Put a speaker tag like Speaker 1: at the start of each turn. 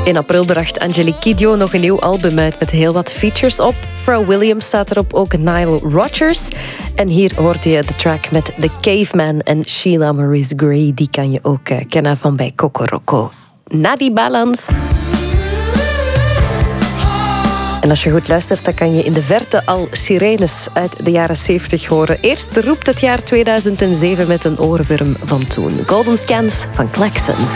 Speaker 1: In april bracht Angelique Kidjo nog een nieuw album uit met heel wat features op. Pharrell Williams staat erop, ook Nile Rodgers. En hier hoorde je de track met The Caveman en Sheila Maurice Gray. Die kan je ook kennen van bij Kokoroko. Na die balans. En als je goed luistert, dan kan je in de verte al sirenes uit de jaren 70 horen. Eerst roept het jaar 2007 met een oorworm van toen. Golden Scans van Klaxons.